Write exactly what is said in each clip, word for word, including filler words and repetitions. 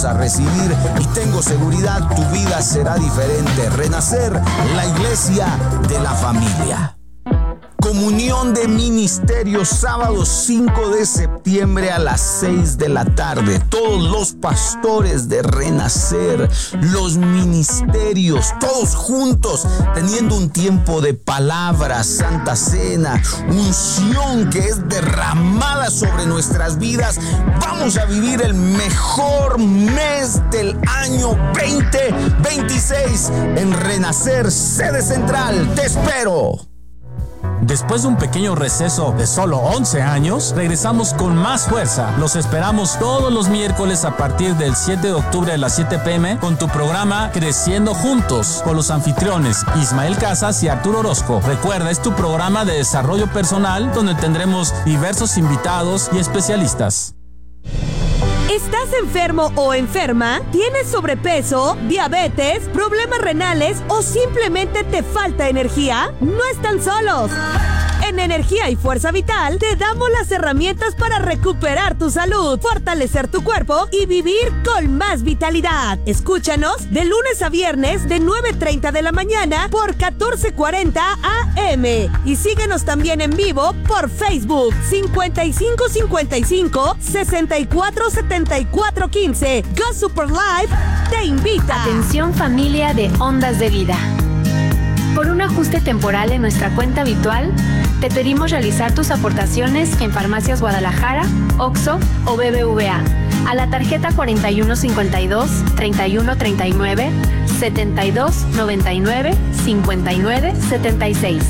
vamos a recibir y tengo seguridad, tu vida será diferente. Renacer, la iglesia de la familia. Comunión de Ministerios, sábado cinco de septiembre a las seis de la tarde. Todos los pastores de Renacer, los ministerios, todos juntos, teniendo un tiempo de palabra, santa cena, unción que es derramada sobre nuestras vidas. Vamos a vivir el mejor mes del año veinte veintiséis en Renacer, sede central. Te espero. Después de un pequeño receso de solo once años, regresamos con más fuerza. Los esperamos todos los miércoles a partir del siete de octubre a las siete pm con tu programa Creciendo Juntos, con los anfitriones Ismael Casas y Arturo Orozco. Recuerda, es tu programa de desarrollo personal donde tendremos diversos invitados y especialistas. ¿Estás enfermo o enferma? ¿Tienes sobrepeso, diabetes, problemas renales o simplemente te falta energía? No están solos. En Energía y Fuerza Vital te damos las herramientas para recuperar tu salud, fortalecer tu cuerpo y vivir con más vitalidad. Escúchanos de lunes a viernes de nueve treinta de la mañana por catorce cuarenta A M y síguenos también en vivo por Facebook cincuenta y cinco cincuenta y cinco sesenta y cuatro setenta y cuatro quince. Go Super Live te invita. Atención familia de Ondas de Vida. Por un ajuste temporal en nuestra cuenta habitual, te pedimos realizar tus aportaciones en Farmacias Guadalajara, Oxxo o B B V A a la tarjeta cuarenta y uno cincuenta y dos, treinta y uno treinta y nueve, setenta y dos noventa y nueve, cincuenta y nueve setenta y seis.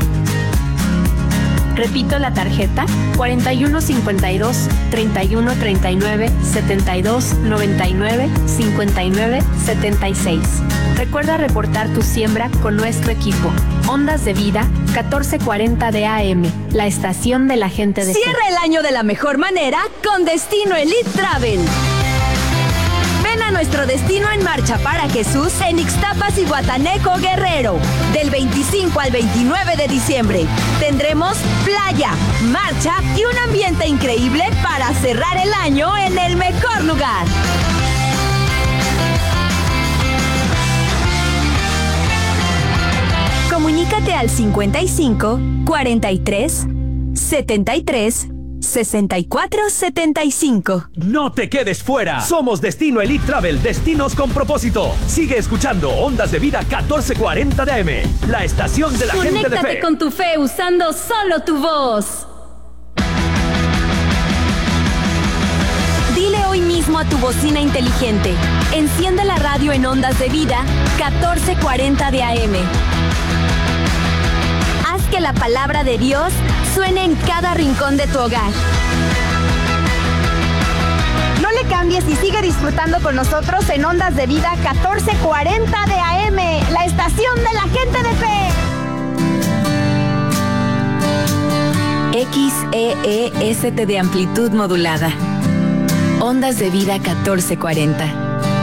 Repito la tarjeta cuarenta y uno cincuenta y dos, treinta y uno treinta y nueve, setenta y dos noventa y nueve, cincuenta y nueve setenta y seis. Recuerda reportar tu siembra con nuestro equipo. Ondas de Vida, catorce cuarenta de A M, la estación de la gente de Cierra fe. el año de la mejor manera con Destino Elite Travel. Ven a nuestro destino en marcha para Jesús en Ixtapas y Guataneco, Guerrero. Del veinticinco al veintinueve de diciembre tendremos playa, marcha y un ambiente increíble para cerrar el año en el mejor lugar. Comunícate al cincuenta y cinco, cuarenta y tres, setenta y tres, sesenta y cuatro setenta y cinco. No te quedes fuera. Somos Destino Elite Travel, destinos con propósito. Sigue escuchando Ondas de Vida catorce cuarenta de A M, la estación de la gente de fe. Conéctate con tu fe usando solo tu voz. Dile hoy mismo a tu bocina inteligente: enciende la radio en Ondas de Vida catorce cuarenta de A M. Haz que la palabra de Dios suene en cada rincón de tu hogar. No le cambies y sigue disfrutando con nosotros en Ondas de Vida catorce cuarenta de A M, la estación de la gente de fe. X E E S T de amplitud modulada. Ondas de Vida catorce cuarenta.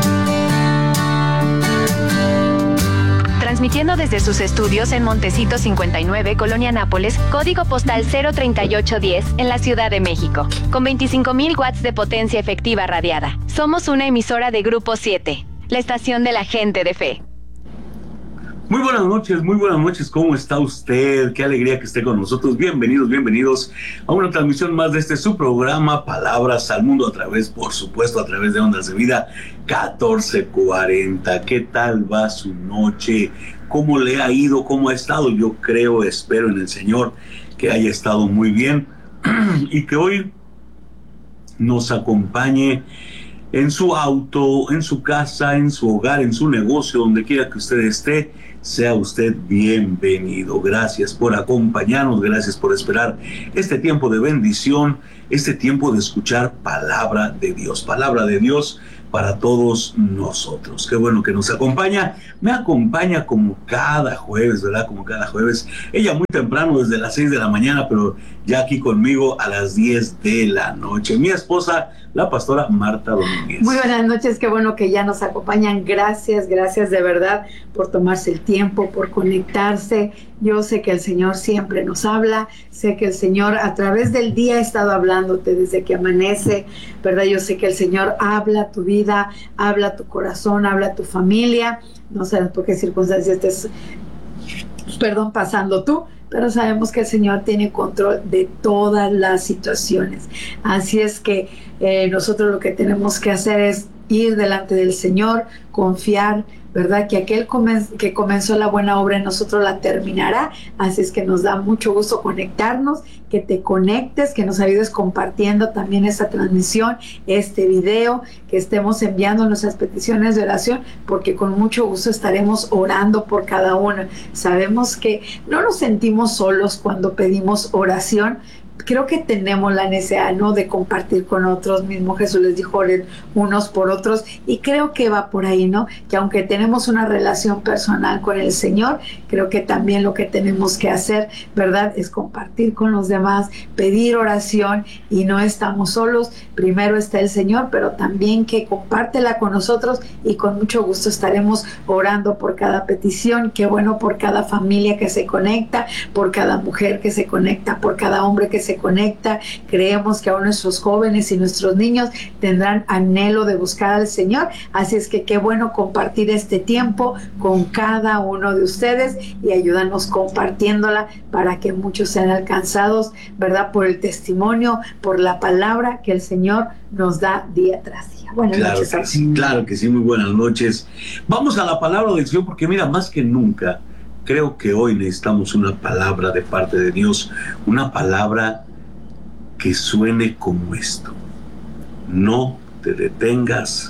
Transmitiendo desde sus estudios en Montecito cincuenta y nueve, Colonia Nápoles, código postal cero treinta y ocho diez, en la Ciudad de México, con veinticinco mil watts de potencia efectiva radiada. Somos una emisora de Grupo siete, la estación de la gente de fe. Muy buenas noches, muy buenas noches, ¿cómo está usted? Qué alegría que esté con nosotros. Bienvenidos, bienvenidos a una transmisión más de este su programa, Palabras al Mundo, a través, por supuesto, a través de Ondas de Vida catorce cuarenta. ¿Qué tal va su noche? ¿Cómo le ha ido? ¿Cómo ha estado? Yo creo, espero en el Señor que haya estado muy bien y que hoy nos acompañe en su auto, en su casa, en su hogar, en su negocio, donde quiera que usted esté. Sea usted bienvenido. Gracias por acompañarnos, gracias por esperar este tiempo de bendición, este tiempo de escuchar palabra de Dios, palabra de Dios para todos nosotros. Qué bueno que nos acompaña. Me acompaña como cada jueves, ¿verdad? Como cada jueves. Ella muy temprano, desde las seis de la mañana, pero ya aquí conmigo a las diez de la noche. Mi esposa, la pastora Marta Domínguez. Muy buenas noches, qué bueno que ya nos acompañan. Gracias, gracias de verdad por tomarse el tiempo tiempo, por conectarse. Yo sé que el Señor siempre nos habla, sé que el Señor a través del día ha estado hablándote desde que amanece, ¿verdad? Yo sé que el Señor habla tu vida, habla tu corazón, habla tu familia. No sabes por qué circunstancias estés, perdón, pasando tú, pero sabemos que el Señor tiene control de todas las situaciones. Así es que eh, nosotros lo que tenemos que hacer es ir delante del Señor, confiar, ¿verdad? Que aquel comen- que comenzó la buena obra en nosotros la terminará. Así es que nos da mucho gusto conectarnos, que te conectes, que nos ayudes compartiendo también esta transmisión, este video, que estemos enviando nuestras peticiones de oración, porque con mucho gusto estaremos orando por cada uno. Sabemos que no nos sentimos solos cuando pedimos oración. Creo que tenemos la necesidad, ¿no?, de compartir con otros. Mismo Jesús les dijo, oren unos por otros, y creo que va por ahí, ¿no? Que aunque tenemos una relación personal con el Señor, creo que también lo que tenemos que hacer, ¿verdad?, es compartir con los demás, pedir oración, y no estamos solos. Primero está el Señor, pero también que compártela con nosotros, y con mucho gusto estaremos orando por cada petición. Qué bueno por cada familia que se conecta, por cada mujer que se conecta, por cada hombre que se se conecta. Creemos que aún nuestros jóvenes y nuestros niños tendrán anhelo de buscar al Señor. Así es que qué bueno compartir este tiempo con cada uno de ustedes, y ayúdanos compartiéndola para que muchos sean alcanzados, ¿verdad?, por el testimonio, por la palabra que el Señor nos da día tras día. Buenas claro noches. Que sí, claro que sí, muy buenas noches. Vamos a la palabra del Señor, porque mira, más que nunca creo que hoy necesitamos una palabra de parte de Dios, una palabra que suene como esto: no te detengas,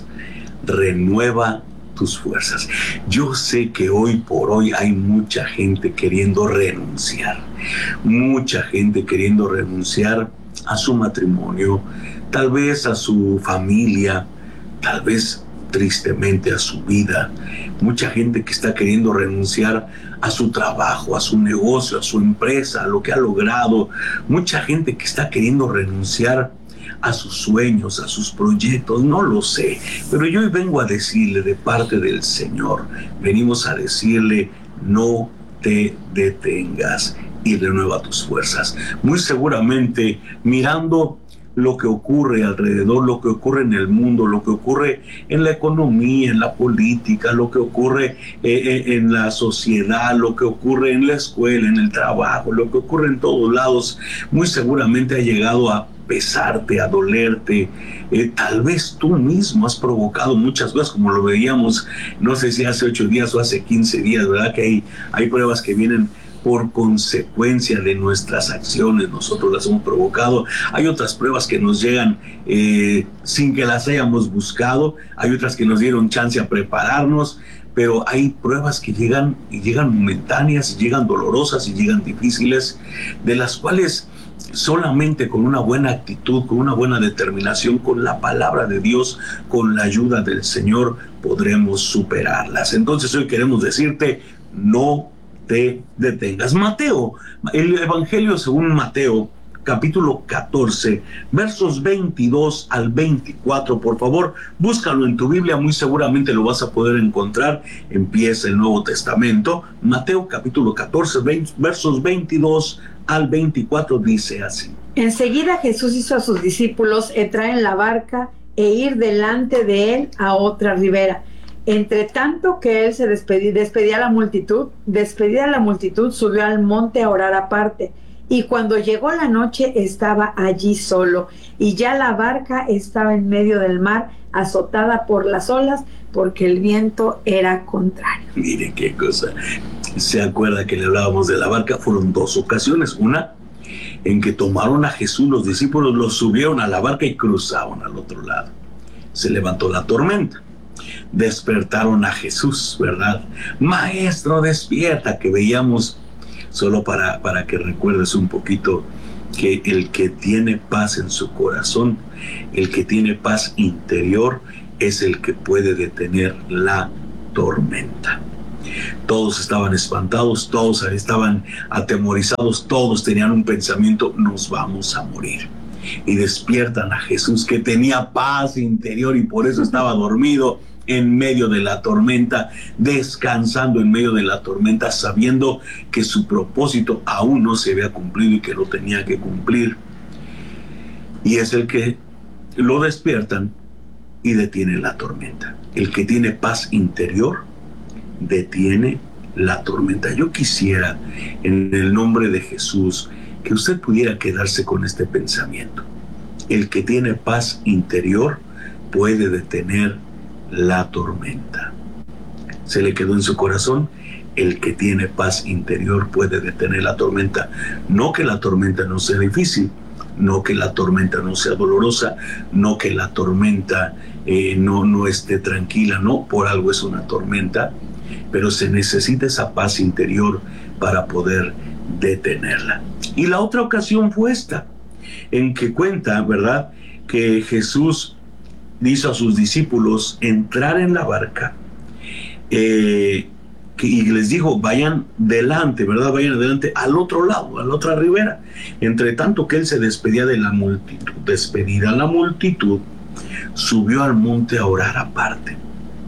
renueva tus fuerzas. Yo sé que hoy por hoy hay mucha gente queriendo renunciar, mucha gente queriendo renunciar a su matrimonio, tal vez a su familia, tal vez tristemente a su vida. Mucha gente que está queriendo renunciar a su trabajo, a su negocio, a su empresa, a lo que ha logrado. Mucha gente que está queriendo renunciar a sus sueños, a sus proyectos, no lo sé. Pero yo hoy vengo a decirle de parte del Señor, venimos a decirle: no te detengas y renueva tus fuerzas. Muy seguramente mirando lo que ocurre alrededor, lo que ocurre en el mundo, lo que ocurre en la economía, en la política, lo que ocurre eh, en la sociedad, lo que ocurre en la escuela, en el trabajo, lo que ocurre en todos lados, muy seguramente ha llegado a pesarte, a dolerte. Eh, tal vez tú mismo has provocado muchas cosas, como lo veíamos, no sé si hace ocho días o hace quince días, ¿verdad? Que hay, hay pruebas que vienen por consecuencia de nuestras acciones, nosotros las hemos provocado. Hay otras pruebas que nos llegan eh, sin que las hayamos buscado, hay otras que nos dieron chance a prepararnos, pero hay pruebas que llegan y llegan momentáneas, y llegan dolorosas y llegan difíciles, de las cuales solamente con una buena actitud, con una buena determinación, con la palabra de Dios, con la ayuda del Señor, podremos superarlas. Entonces hoy queremos decirte: no te detengas. Mateo, el Evangelio según Mateo, capítulo catorce, versos veintidós al veinticuatro, por favor, búscalo en tu Biblia, muy seguramente lo vas a poder encontrar. Empieza el Nuevo Testamento. Mateo capítulo catorce, versos veintidós al veinticuatro, dice así: Enseguida Jesús hizo a sus discípulos entrar en la barca e ir delante de él a otra ribera. Entre tanto que él se despedía, despedía a la multitud, despedía a la multitud, subió al monte a orar aparte. Y cuando llegó la noche estaba allí solo, y ya la barca estaba en medio del mar, azotada por las olas, porque el viento era contrario. Mire qué cosa. ¿Se acuerda que le hablábamos de la barca? Fueron dos ocasiones. Una en que tomaron a Jesús, los discípulos los subieron a la barca y cruzaron al otro lado. Se levantó la tormenta. Despertaron a Jesús, ¿verdad? Maestro, despierta, que veíamos, solo para, para que recuerdes un poquito, que el que tiene paz en su corazón, el que tiene paz interior, es el que puede detener la tormenta. Todos estaban espantados, todos estaban atemorizados, todos tenían un pensamiento: nos vamos a morir. Y despiertan a Jesús, que tenía paz interior y por eso estaba dormido, en medio de la tormenta, descansando en medio de la tormenta, sabiendo que su propósito aún no se había cumplido y que lo tenía que cumplir. Y es el que lo despiertan y detiene la tormenta. El que tiene paz interior detiene la tormenta. Yo quisiera, en el nombre de Jesús, que usted pudiera quedarse con este pensamiento. El que tiene paz interior puede detener la tormenta. Se le quedó en su corazón: el que tiene paz interior puede detener la tormenta. No que la tormenta no sea difícil, no que la tormenta no sea dolorosa, no que la tormenta eh, no, no esté tranquila, no, por algo es una tormenta, pero se necesita esa paz interior para poder detenerla. Y la otra ocasión fue esta, en que cuenta, ¿verdad?, que Jesús hizo a sus discípulos entrar en la barca, eh, que, y les dijo: vayan delante, ¿verdad? Vayan adelante al otro lado, a la otra ribera. Entre tanto que él se despedía de la multitud, despedida la multitud, subió al monte a orar aparte.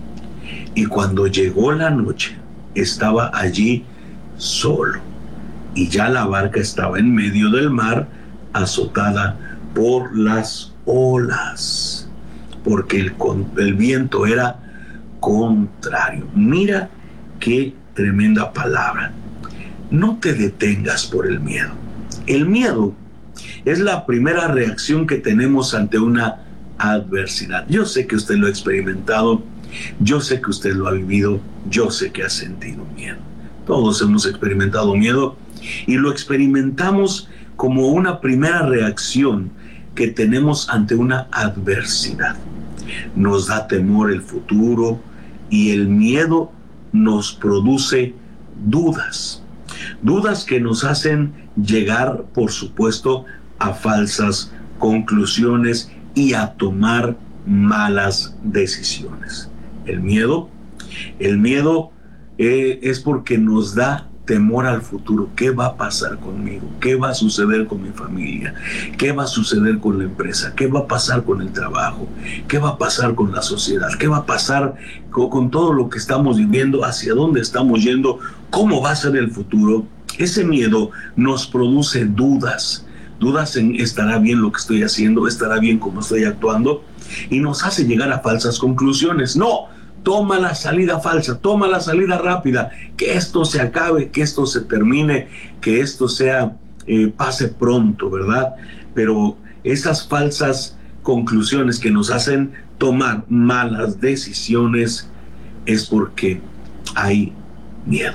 Y cuando llegó la noche, estaba allí solo, y ya la barca estaba en medio del mar, azotada por las olas, porque el, el viento era contrario. Mira qué tremenda palabra. No te detengas por el miedo. El miedo es la primera reacción que tenemos ante una adversidad. Yo sé que usted lo ha experimentado, yo sé que usted lo ha vivido, yo sé que ha sentido miedo. Todos hemos experimentado miedo, y lo experimentamos como una primera reacción que tenemos ante una adversidad. Nos da temor el futuro, y el miedo nos produce dudas. Dudas que nos hacen llegar, por supuesto, a falsas conclusiones y a tomar malas decisiones. El miedo, el miedo eh, es porque nos da temor al futuro. ¿Qué va a pasar conmigo? ¿Qué va a suceder con mi familia? ¿Qué va a suceder con la empresa? ¿Qué va a pasar con el trabajo? ¿Qué va a pasar con la sociedad? ¿Qué va a pasar con, con todo lo que estamos viviendo? ¿Hacia dónde estamos yendo? ¿Cómo va a ser el futuro? Ese miedo nos produce dudas. Dudas en: ¿estará bien lo que estoy haciendo? ¿Estará bien cómo estoy actuando? Y nos hace llegar a falsas conclusiones. No, toma la salida falsa, toma la salida rápida, que esto se acabe, que esto se termine, que esto sea, eh, pase pronto, ¿verdad? Pero esas falsas conclusiones que nos hacen tomar malas decisiones es porque hay miedo.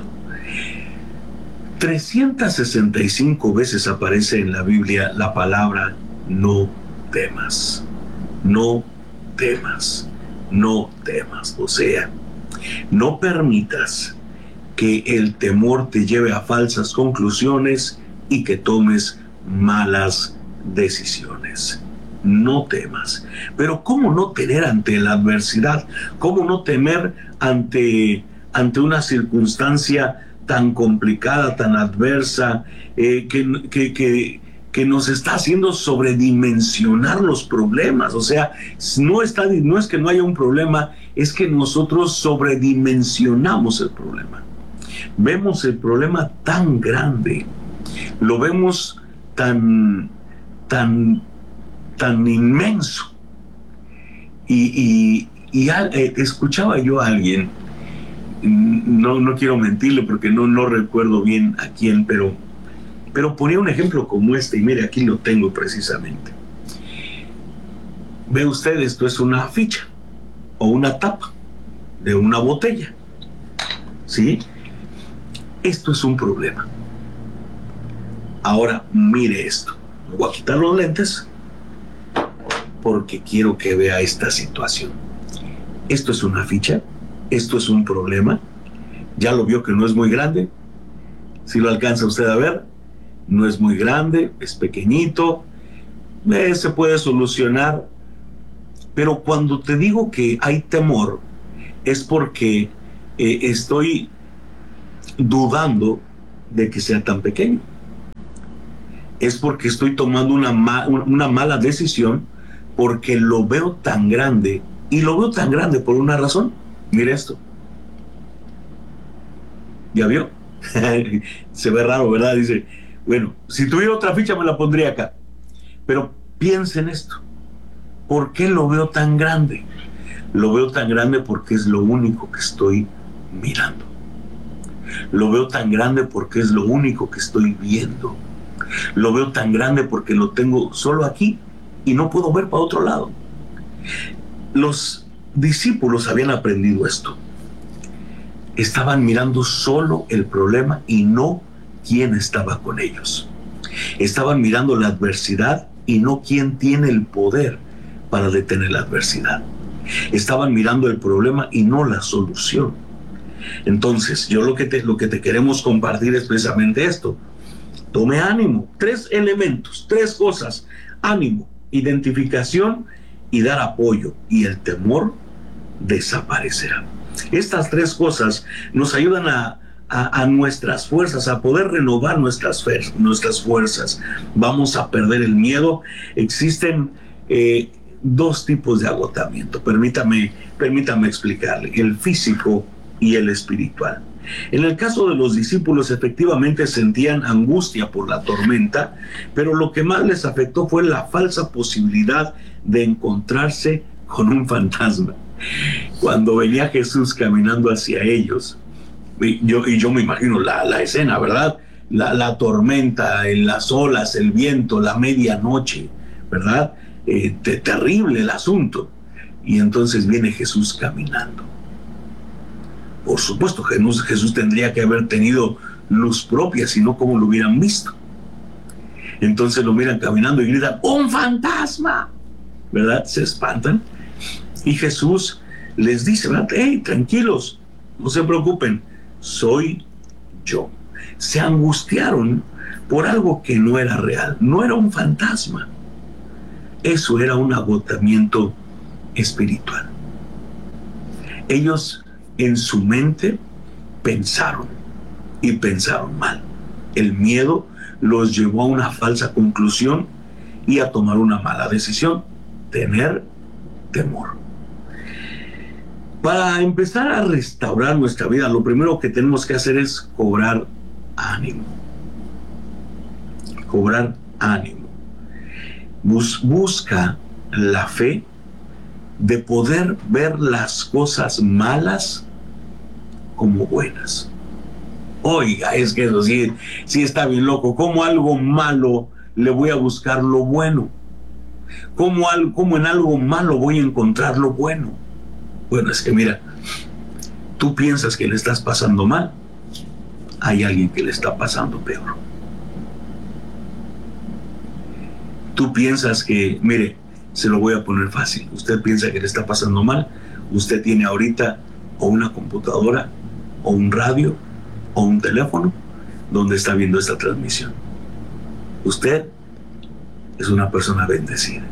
trescientas sesenta y cinco veces aparece en la Biblia la palabra no temas, no temas, no temas. O sea, no permitas que el temor te lleve a falsas conclusiones y que tomes malas decisiones. No temas. Pero ¿cómo no temer ante la adversidad? ¿Cómo no temer ante, ante una circunstancia tan complicada, tan adversa, eh, que, que, que, que nos está haciendo sobredimensionar los problemas? O sea, no, está, no es que no haya un problema, es que nosotros sobredimensionamos el problema. Vemos el problema tan grande, lo vemos tan, tan, tan inmenso. Y, y, y a, eh, escuchaba yo a alguien, no, no quiero mentirle porque no, no recuerdo bien a quién, pero, pero ponía un ejemplo como este, y mire, aquí lo tengo precisamente. Ve usted, esto es una ficha o una tapa de una botella, ¿sí? Esto es un problema. Ahora mire esto. Voy a quitar los lentes porque quiero que vea esta situación. Esto es una ficha, esto es un problema. Ya lo vio que no es muy grande. Si lo alcanza usted a ver, no es muy grande, es pequeñito, eh, se puede solucionar. Pero cuando te digo que hay temor, es porque eh, estoy dudando de que sea tan pequeño. Es porque estoy tomando una, ma una mala decisión, porque lo veo tan grande Y lo veo tan grande por una razón. Mire esto. ¿Ya vio? Se ve raro, ¿verdad? Dice, bueno, si tuviera otra ficha me la pondría acá. Pero piensa en esto. ¿Por qué lo veo tan grande? Lo veo tan grande porque es lo único que estoy mirando. Lo veo tan grande porque es lo único que estoy viendo. Lo veo tan grande porque lo tengo solo aquí y no puedo ver para otro lado. Los discípulos habían aprendido esto. Estaban mirando solo el problema y no quién estaba con ellos. Estaban mirando la adversidad y no quién tiene el poder para detener la adversidad. Estaban mirando el problema y no la solución. Entonces, yo lo que te, lo que te queremos compartir es precisamente esto. Tome ánimo. Tres elementos, tres cosas. Ánimo, identificación y dar apoyo. Y el temor desaparecerá. Estas tres cosas nos ayudan a, a, a nuestras fuerzas, a poder renovar nuestras, nuestras fuerzas. Vamos a perder el miedo. Existen eh, dos tipos de agotamiento. Permítame, permítame explicarle. El físico y el espiritual. En el caso de los discípulos, efectivamente sentían angustia por la tormenta, pero lo que más les afectó fue la falsa posibilidad de encontrarse con un fantasma. Cuando venía Jesús caminando hacia ellos, y yo, y yo me imagino la, la escena, ¿verdad? La, la tormenta, las olas, el viento, la medianoche, ¿verdad? Eh, te, terrible el asunto. Y entonces viene Jesús caminando. Por supuesto, Jesús, Jesús tendría que haber tenido luz propia, si no, ¿cómo lo hubieran visto? Entonces lo miran caminando y gritan, ¡un fantasma! ¿Verdad? Se espantan. Y Jesús les dice, ¿verdad? ¡Hey, tranquilos! No se preocupen, soy yo. Se angustiaron por algo que no era real, no era un fantasma. Eso era un agotamiento espiritual. Ellos en su mente pensaron y pensaron mal. El miedo los llevó a una falsa conclusión y a tomar una mala decisión, tener temor. Para empezar a restaurar nuestra vida, lo primero que tenemos que hacer es cobrar ánimo. Cobrar ánimo. Bus- busca la fe de poder ver las cosas malas como buenas. Oiga, es que eso sí, sí está bien loco. ¿Cómo algo malo le voy a buscar lo bueno? ¿Cómo, al, cómo en algo malo voy a encontrar lo bueno? Bueno, es que mira, tú piensas que le estás pasando mal, hay alguien que le está pasando peor. Tú piensas que, mire, se lo voy a poner fácil. Usted piensa que le está pasando mal. Usted tiene ahorita o una computadora, o un radio, o un teléfono donde está viendo esta transmisión. Usted es una persona bendecida.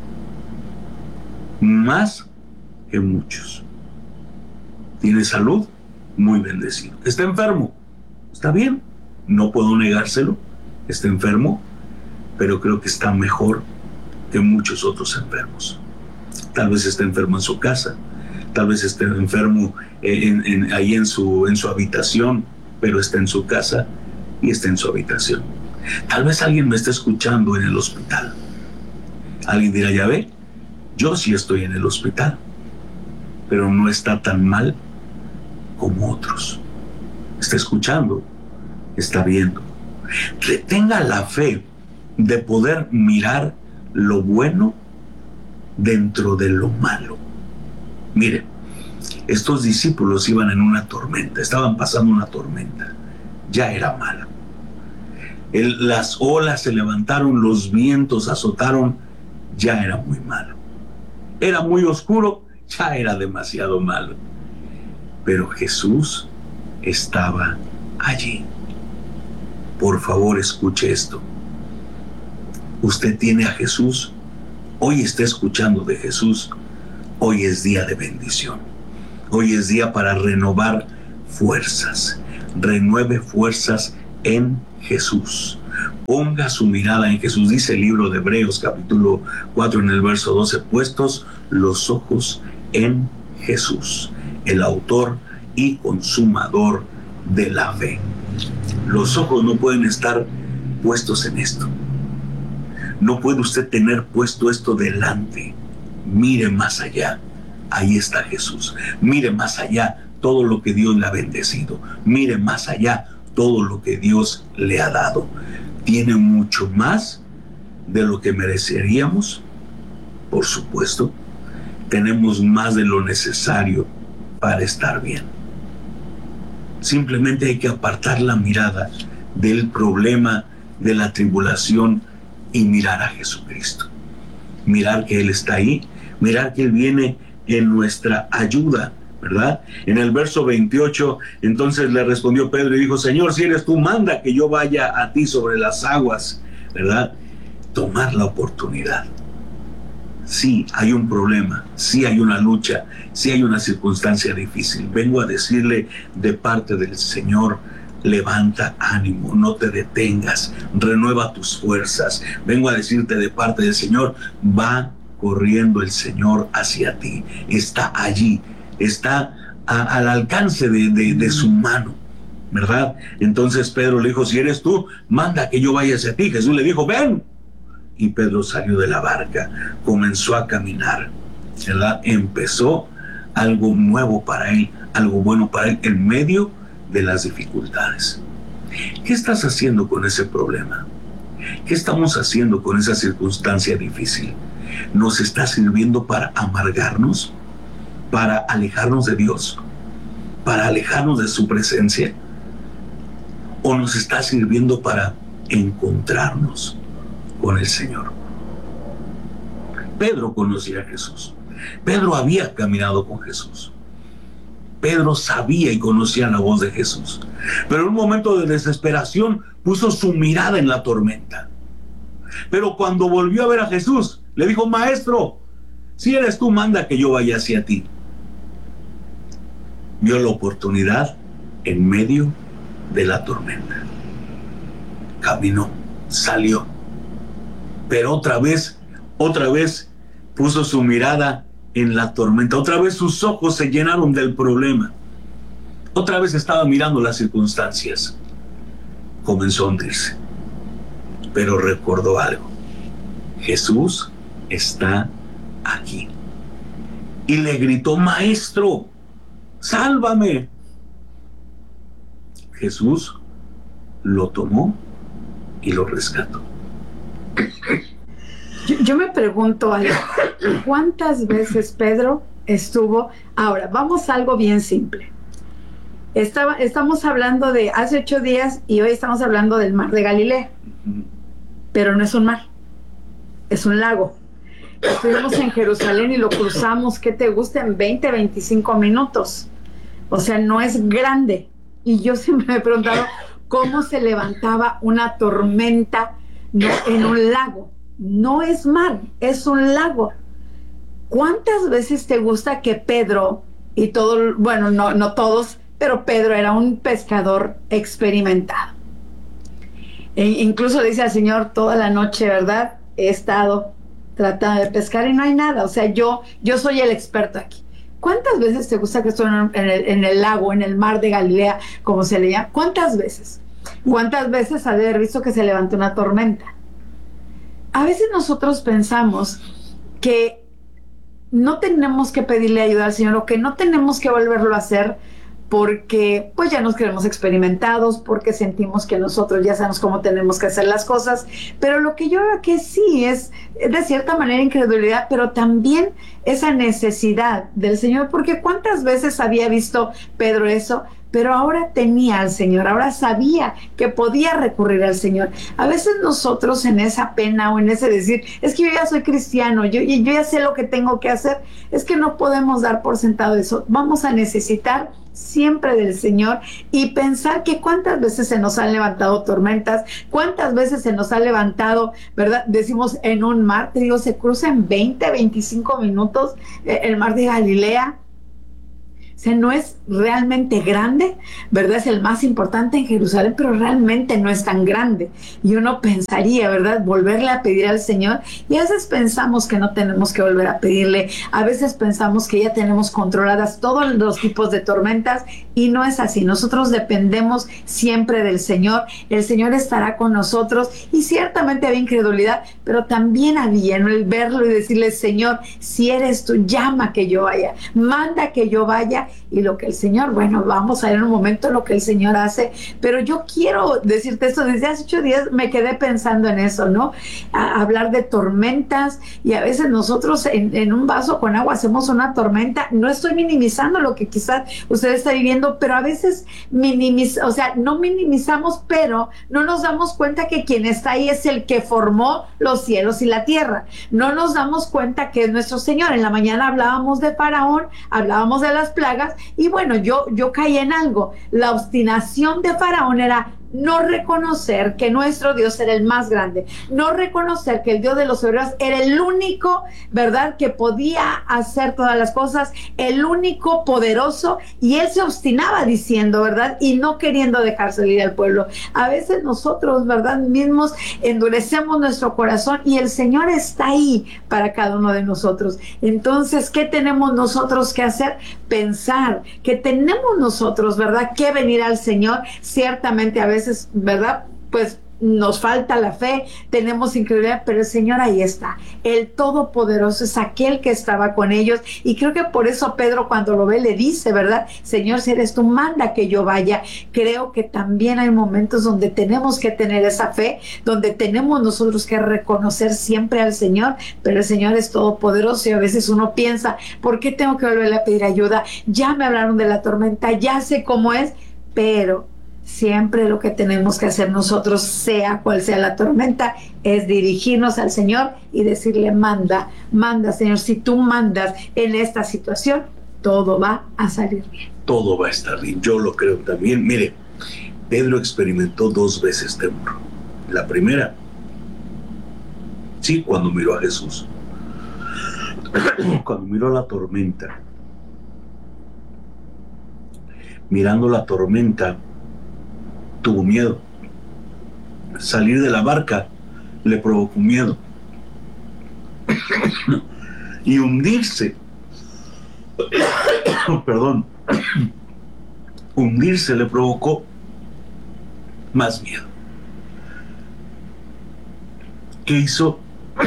Más que muchos. Tiene salud, muy bendecido. Está enfermo. Está bien. No puedo negárselo. Está enfermo, pero creo que está mejor que muchos otros enfermos. Tal vez esté enfermo en su casa, tal vez esté enfermo en, en, ahí en su, en su habitación, pero está en su casa y está en su habitación. Tal vez alguien me esté escuchando en el hospital. Alguien dirá, ya ve, yo sí estoy en el hospital, pero no está tan mal como otros. Está escuchando, está viendo. Tenga la fe de poder mirar lo bueno dentro de lo malo. Miren, estos discípulos iban en una tormenta, estaban pasando una tormenta, ya era malo. El, las olas se levantaron, los vientos azotaron, ya era muy malo. Era muy oscuro, ya era demasiado malo. Pero Jesús estaba allí. Por favor, escuche esto. Usted tiene a Jesús, hoy está escuchando de Jesús, hoy es día de bendición, hoy es día para renovar fuerzas, renueve fuerzas en Jesús, ponga su mirada en Jesús. Dice el libro de Hebreos capítulo cuatro en el verso doce, puestos los ojos en Jesús, el autor y consumador de la fe. Los ojos no pueden estar puestos en esto. No puede usted tener puesto esto delante. Mire más allá. Ahí está Jesús. Mire más allá todo lo que Dios le ha bendecido. Mire más allá todo lo que Dios le ha dado. Tiene mucho más de lo que mereceríamos, por supuesto. Tenemos más de lo necesario para estar bien. Simplemente hay que apartar la mirada del problema, de la tribulación, y mirar a Jesucristo. Mirar que Él está ahí, mirar que Él viene en nuestra ayuda, ¿verdad? En el verso veintiocho, entonces le respondió Pedro y dijo: Señor, si eres tú, manda que yo vaya a ti sobre las aguas, ¿verdad? Tomar la oportunidad. Sí, hay un problema, sí hay una lucha, sí hay una circunstancia difícil. Vengo a decirle de parte del Señor: levanta ánimo, no te detengas, renueva tus fuerzas. Vengo a decirte de parte del Señor: va corriendo el Señor hacia ti, está allí, está a, al alcance de, de, de su mano, ¿verdad? Entonces Pedro le dijo: si eres tú, manda que yo vaya hacia ti. Jesús le dijo: ven. Y Pedro salió de la barca, comenzó a caminar, ¿verdad? Empezó algo nuevo para él, algo bueno para él en medio de las dificultades. ¿Qué estás haciendo con ese problema? ¿Qué estamos haciendo con esa circunstancia difícil? ¿Nos está sirviendo para amargarnos? ¿Para alejarnos de Dios? ¿Para alejarnos de su presencia? ¿O nos está sirviendo para encontrarnos con el Señor? Pedro conocía a Jesús. Pedro había caminado con Jesús. Pedro sabía y conocía la voz de Jesús. Pero en un momento de desesperación puso su mirada en la tormenta. Pero cuando volvió a ver a Jesús, le dijo: Maestro, si eres tú, manda que yo vaya hacia ti. Vio la oportunidad en medio de la tormenta. Caminó, salió. Pero otra vez, otra vez puso su mirada en la tormenta. Otra vez sus ojos se llenaron del problema. Otra vez estaba mirando las circunstancias. Comenzó a hundirse. Pero recordó algo: Jesús está aquí. Y le gritó: Maestro, sálvame. Jesús lo tomó y lo rescató. Yo, yo me pregunto algo. ¿Cuántas veces Pedro estuvo? Ahora, vamos a algo bien simple. Estaba, estamos hablando de hace ocho días y hoy estamos hablando del mar de Galilea. Pero no es un mar, es un lago. Estuvimos en Jerusalén y lo cruzamos, ¿qué te gusta? En veinte, veinticinco minutos. O sea, no es grande. Y yo siempre me he preguntado cómo se levantaba una tormenta, ¿no?, en un lago. No es mar, es un lago. ¿Cuántas veces te gusta que Pedro y todo, bueno, no, no todos, pero Pedro era un pescador experimentado? E incluso le dice al Señor: toda la noche, ¿verdad?, he estado tratando de pescar y no hay nada. O sea, yo, yo soy el experto aquí. ¿Cuántas veces te gusta que estoy en el, en el lago, en el mar de Galilea, como se le llama? ¿Cuántas veces? ¿Cuántas veces ha de haber visto que se levantó una tormenta? A veces nosotros pensamos que no tenemos que pedirle ayuda al Señor, o que no tenemos que volverlo a hacer porque pues ya nos creemos experimentados, porque sentimos que nosotros ya sabemos cómo tenemos que hacer las cosas. Pero lo que yo veo que sí es de cierta manera incredulidad, pero también esa necesidad del Señor, porque cuántas veces había visto Pedro eso, pero ahora tenía al Señor, ahora sabía que podía recurrir al Señor. A veces nosotros en esa pena o en ese decir: es que yo ya soy cristiano, yo, yo ya sé lo que tengo que hacer, es que no podemos dar por sentado eso. Vamos a necesitar siempre del Señor y pensar que cuántas veces se nos han levantado tormentas, cuántas veces se nos ha levantado, ¿verdad? Decimos en un mar, te digo, se cruza en veinte, veinticinco minutos el mar de Galilea. O sea, no es realmente grande, ¿verdad? Es el más importante en Jerusalén, pero realmente no es tan grande. Y uno pensaría, ¿verdad? Volverle a pedir al Señor. Y a veces pensamos que no tenemos que volver a pedirle. A veces pensamos que ya tenemos controladas todos los tipos de tormentas y no es así. Nosotros dependemos siempre del Señor. El Señor estará con nosotros y ciertamente había incredulidad, pero también había, ¿no?, el verlo y decirle: Señor, si eres tú, llama que yo vaya, manda que yo vaya. Y lo que el Señor, bueno, vamos a ver en un momento lo que el Señor hace, pero yo quiero decirte esto, desde hace ocho días me quedé pensando en eso, ¿no? A hablar de tormentas, y a veces nosotros en, en un vaso con agua hacemos una tormenta. No estoy minimizando lo que quizás usted está viviendo, pero a veces minimiza, o sea, no minimizamos, pero no nos damos cuenta que quien está ahí es el que formó los cielos y la tierra. No nos damos cuenta que es nuestro Señor. En la mañana hablábamos de Faraón, hablábamos de las plagas, y bueno, yo, yo caí en algo. La obstinación de Faraón era no reconocer que nuestro Dios era el más grande, no reconocer que el Dios de los hebreos era el único, ¿verdad?, que podía hacer todas las cosas, el único poderoso, y él se obstinaba diciendo, ¿verdad?, y no queriendo dejar salir al pueblo. A veces nosotros, ¿verdad?, mismos endurecemos nuestro corazón y el Señor está ahí para cada uno de nosotros. Entonces, ¿qué tenemos nosotros que hacer? Pensar que tenemos nosotros, ¿verdad?, que venir al Señor. Ciertamente a veces, ¿verdad?, pues nos falta la fe, tenemos incredulidad, pero el Señor ahí está. El Todopoderoso es aquel que estaba con ellos, y creo que por eso Pedro, cuando lo ve, le dice, ¿verdad?, Señor, si eres tú, manda que yo vaya. Creo que también hay momentos donde tenemos que tener esa fe, donde tenemos nosotros que reconocer siempre al Señor, pero el Señor es todopoderoso, y a veces uno piensa, ¿por qué tengo que volverle a pedir ayuda? Ya me hablaron de la tormenta, ya sé cómo es, pero siempre lo que tenemos que hacer nosotros, sea cual sea la tormenta, es dirigirnos al Señor y decirle: manda, manda, Señor. Si tú mandas en esta situación, todo va a salir bien. Todo va a estar bien, yo lo creo también. Mire, Pedro experimentó dos veces temor. La primera, sí, cuando miró a Jesús, cuando miró la tormenta. Mirando la tormenta, tuvo miedo. Salir de la barca le provocó miedo. Y hundirse, perdón, hundirse le provocó más miedo. ¿Qué hizo?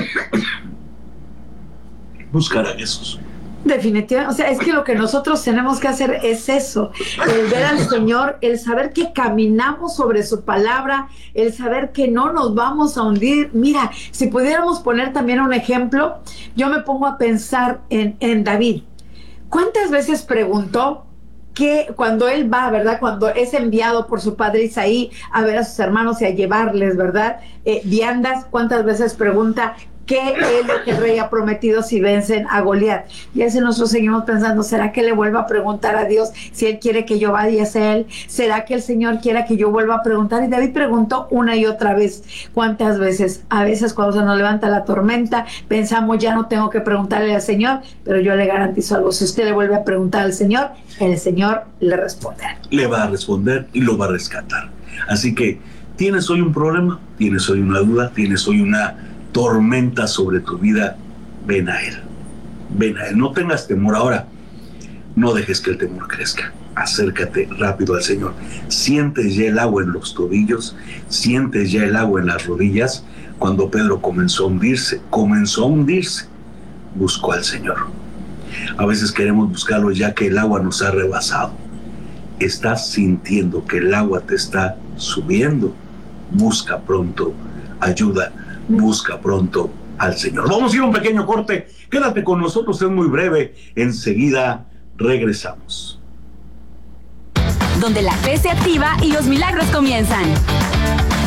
Buscar a Jesús. Definitivamente, o sea, es que lo que nosotros tenemos que hacer es eso, el ver al Señor, el saber que caminamos sobre su palabra, el saber que no nos vamos a hundir. Mira, si pudiéramos poner también un ejemplo, yo me pongo a pensar en, en David. ¿Cuántas veces preguntó que cuando él va, ¿verdad?, cuando es enviado por su padre Isaí a ver a sus hermanos y a llevarles, ¿verdad?, eh, viandas? ¿Cuántas veces pregunta qué es lo que el rey ha prometido si vencen a Goliat? Y así nosotros seguimos pensando, ¿será que le vuelva a preguntar a Dios si él quiere que yo vaya hacia él? ¿Será que el Señor quiera que yo vuelva a preguntar? Y David preguntó una y otra vez. ¿Cuántas veces? A veces cuando se nos levanta la tormenta, pensamos, ya no tengo que preguntarle al Señor, pero yo le garantizo algo: si usted le vuelve a preguntar al Señor, el Señor le responderá. Le va a responder y lo va a rescatar. Así que, ¿tienes hoy un problema? ¿Tienes hoy una duda? ¿Tienes hoy una tormenta sobre tu vida? Ven a Él, ven a Él, no tengas temor ahora, no dejes que el temor crezca, acércate rápido al Señor. Sientes ya el agua en los tobillos, sientes ya el agua en las rodillas. Cuando Pedro comenzó a hundirse, comenzó a hundirse, buscó al Señor. A veces queremos buscarlo ya que el agua nos ha rebasado. Estás sintiendo que el agua te está subiendo, busca pronto ayuda, busca pronto al Señor. Vamos a ir a un pequeño corte. Quédate con nosotros, es muy breve. Enseguida regresamos. Donde la fe se activa y los milagros comienzan.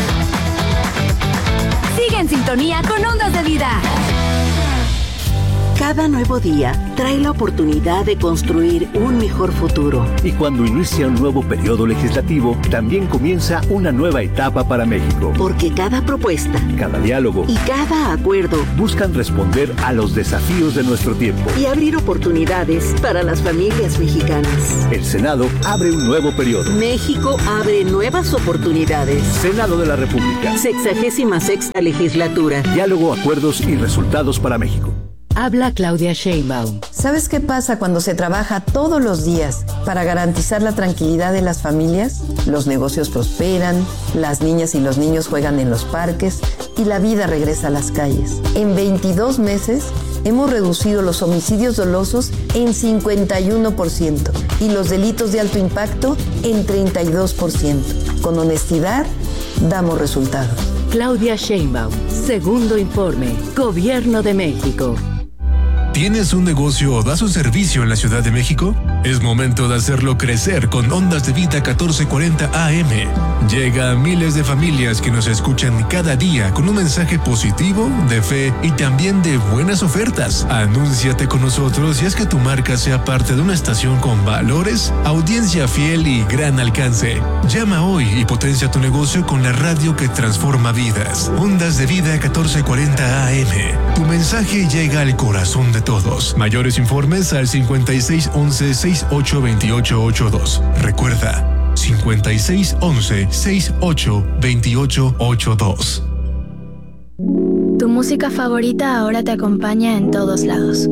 Sigue en sintonía con Ondas de Vida. Cada nuevo día trae la oportunidad de construir un mejor futuro. Y cuando inicia un nuevo periodo legislativo, también comienza una nueva etapa para México. Porque cada propuesta, cada diálogo y cada acuerdo buscan responder a los desafíos de nuestro tiempo y abrir oportunidades para las familias mexicanas. El Senado abre un nuevo periodo. México abre nuevas oportunidades. Senado de la República. Sexagésima sexta legislatura. Diálogo, acuerdos y resultados para México. Habla Claudia Sheinbaum. ¿Sabes qué pasa cuando se trabaja todos los días para garantizar la tranquilidad de las familias? Los negocios prosperan, las niñas y los niños juegan en los parques y la vida regresa a las calles. En veintidós meses hemos reducido los homicidios dolosos en cincuenta y uno por ciento y los delitos de alto impacto en treinta y dos por ciento. Con honestidad, damos resultados. Claudia Sheinbaum, segundo informe, Gobierno de México. ¿Tienes un negocio o das un servicio en la Ciudad de México? Es momento de hacerlo crecer con Ondas de Vida catorce cuarenta A M. Llega a miles de familias que nos escuchan cada día con un mensaje positivo, de fe y también de buenas ofertas. Anúnciate con nosotros y haz que tu marca sea parte de una estación con valores, audiencia fiel y gran alcance. Llama hoy y potencia tu negocio con la radio que transforma vidas. Ondas de Vida catorce cuarenta A M. Tu mensaje llega al corazón de todos. Mayores informes al cincuenta y seis once sesenta y ocho veintiocho ochenta y dos. Recuerda, cincuenta y seis once sesenta y ocho veintiocho ochenta y dos. Tu música favorita ahora te acompaña en todos lados.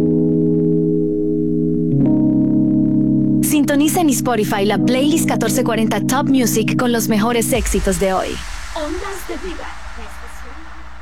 Sintoniza en Spotify la playlist catorce cuarenta Top Music con los mejores éxitos de hoy. Ondas de Vida.